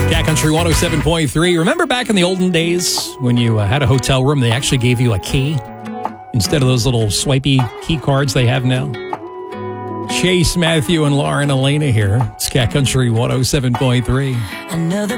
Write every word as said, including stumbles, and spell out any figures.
Scat Country one oh seven point three. Remember back in the olden days when you uh, had a hotel room, they actually gave you a key instead of those little swipey key cards they have now? Chase, Matthew, and Lauren Elena here. Scat Country one oh seven point three. Another